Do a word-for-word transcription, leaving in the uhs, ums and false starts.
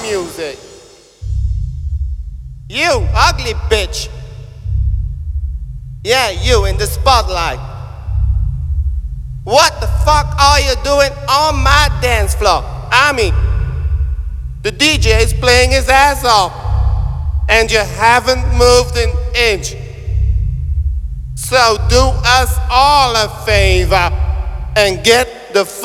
music. You, ugly bitch. Yeah, you in the spotlight. What the fuck are you doing on my dance floor? I mean, the D J is playing his ass off, and you haven't moved an inch. So do us all a favor and get the fuck